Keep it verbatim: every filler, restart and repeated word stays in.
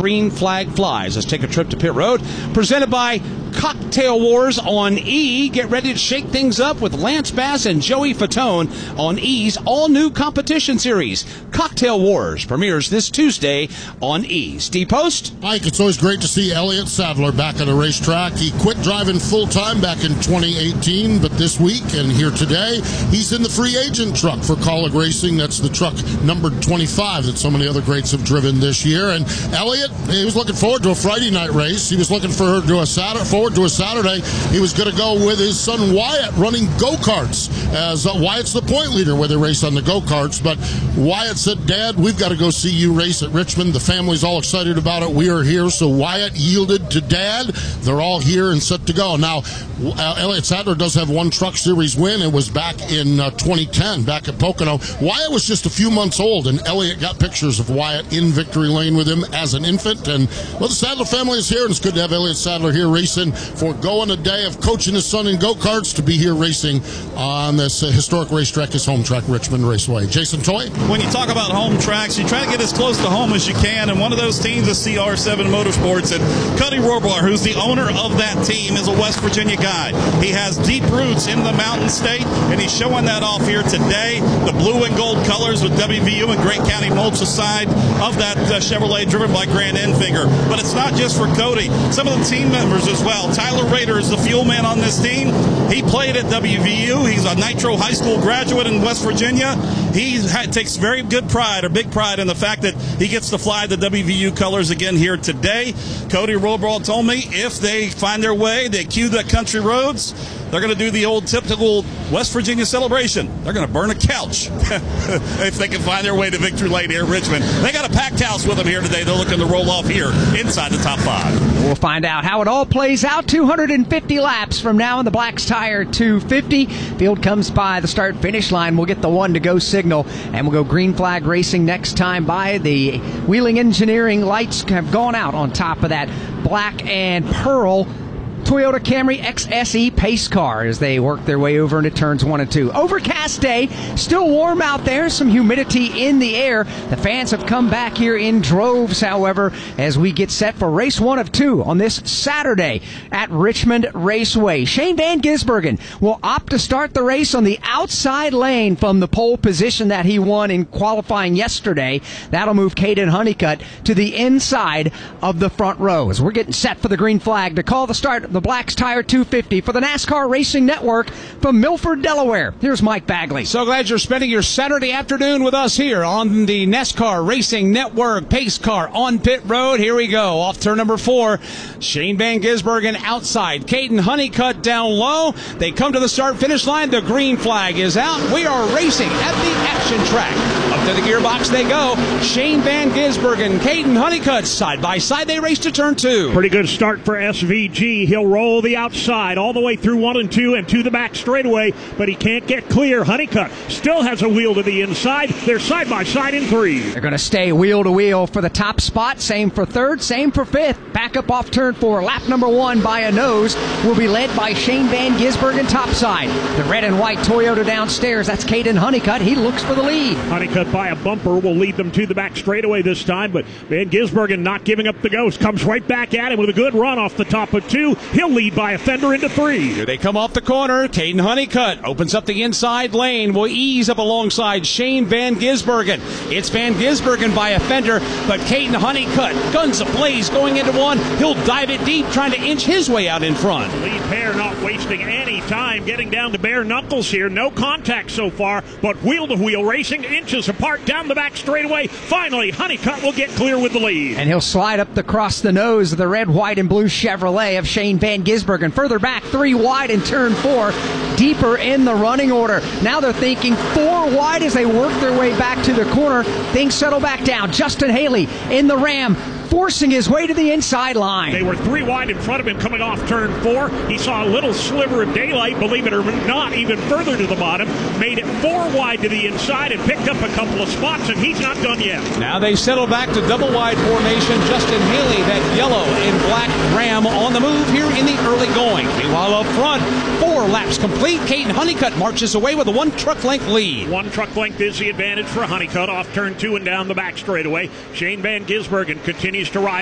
green flag flies. Let's take a trip to pit road. Presented by Cocktail Wars on E. Get ready to shake things up with Lance Bass and Joey Fatone on E's all-new competition series. Cocktail Wars premieres this Tuesday on E. Steve Post. Mike, it's always great to see Elliott Sadler back at the racetrack. He quit driving full-time back in twenty eighteen, but this week and here today, he's in the free agent truck for Kaulig Racing. That's the truck numbered twenty-five that so many other greats have driven this year. And Elliott, he was looking forward to a Friday night race. He was looking for to a Saturday, forward to a Saturday. He was going to go with his son Wyatt running go-karts, as uh, Wyatt's the point leader where they race on the go-karts. But Wyatt said, Dad, we've got to go see you race at Richmond. The family's all excited about it. We are here. So Wyatt yielded to Dad. They're all here and set to go. Now, uh, Elliott Sadler does have one Truck Series win. It was back in uh, twenty ten, back at Pocono. Wyatt was just a few months old, and Elliott got pictures of Wyatt in victory lane with him as an infant. And, well, the Sadler family is here, and it's good to have Elliott Sadler here racing, foregoing a day of coaching his son in go-karts to be here racing on this uh, historic racetrack, his home track, Richmond Raceway. Jason Toy? When you talk about home tracks, you try to get as close to home as you can, and one of those teams is C R seven Motorsports. And Cody Rohrbaugh, who's the owner of that team, is a West Virginia guy. He has deep roots in the Mountain State, and he's showing that off here today. The blue and gold colors with W V U and Grant County mulch aside of that uh, Chevrolet driven by Grant Enfinger. But it's not just for Cody. Some of the team members as well. Tyler Rader is the fuel man on this team. He played at W V U. He's a Nitro High School graduate in West Virginia. He ha- takes very good pride, or big pride, in the fact that he gets to fly the W V U colors again here today. Cody Rohrbaugh told me if they find their way, they cue the country roads, they're going to do the old typical West Virginia celebration. They're going to burn a couch if they can find their way to victory lane here in Richmond. They got a packed house with them here today. They're looking to roll off here inside the top five. We'll find out how it all plays out. two hundred fifty laps from now in the Black's Tire two fifty. Field comes by the start-finish line. We'll get the one-to-go signal, and we'll go green flag racing next time by. The Wheeling Engineering lights have gone out on top of that black and pearl Toyota Camry X S E pace car as they work their way over into turns one and two. Overcast day, still warm out there, some humidity in the air. The fans have come back here in droves, however, as we get set for race one of two on this Saturday at Richmond Raceway. Shane Van Gisbergen will opt to start the race on the outside lane from the pole position that he won in qualifying yesterday. That'll move Caden Honeycutt to the inside of the front rows. We're getting set for the green flag to call the start the Black's Tire two fifty for the NASCAR Racing Network from Milford, Delaware. Here's Mike Bagley. So glad you're spending your Saturday afternoon with us here on the NASCAR Racing Network. Pace car on pit road. Here we go. Off turn number four. Shane Van Gisbergen outside. Caden Honeycutt down low. They come to the start-finish line. The green flag is out. We are racing at the action track. Up to the gearbox they go. Shane Van Gisbergen, Caden Honeycutt, side by side. They race to turn two. Pretty good start for S V G. He'll roll the outside all the way through one and two and to the back straightaway, but he can't get clear. Honeycutt still has a wheel to the inside. They're side by side in three. They're going to stay wheel to wheel for the top spot. Same for third, same for fifth. Back up off turn four. Lap number one by a nose will be led by Shane Van Gisbergen topside. The red and white Toyota downstairs. That's Caden Honeycutt. He looks for the lead. Honeycutt by a bumper will lead them to the back straightaway this time, but Van Gisbergen not giving up the ghost. Comes right back at him with a good run off the top of two. He'll lead by a fender into three. Here they come off the corner. Caden Honeycutt opens up the inside lane. Will ease up alongside Shane Van Gisbergen. It's Van Gisbergen by a fender, but Caden Honeycutt, guns ablaze going into one. He'll dive it deep, trying to inch his way out in front. Lead pair not wasting any time getting down to bare knuckles here. No contact so far, but wheel-to-wheel racing inches apart down the back straightaway. Finally, Honeycutt will get clear with the lead. And he'll slide up across the nose of the red, white, and blue Chevrolet of Shane Van Gisbergen. Further back, three wide in turn four, deeper in the running order. Now they're thinking four wide as they work their way back to the corner. Things settle back down. Justin Haley in the Ram, forcing his way to the inside line. They were three wide in front of him coming off turn four. He saw a little sliver of daylight, believe it or not, even further to the bottom. Made it four wide to the inside and picked up a couple of spots, and he's not done yet. Now they settle back to double wide formation. Justin Haley, that yellow and black Ram, on the move here in the early going. Meanwhile up front, four laps complete. Caden Honeycutt marches away with a one truck length lead. One truck length is the advantage for Honeycutt off turn two and down the back straightaway. Shane Van Gisbergen continues to ride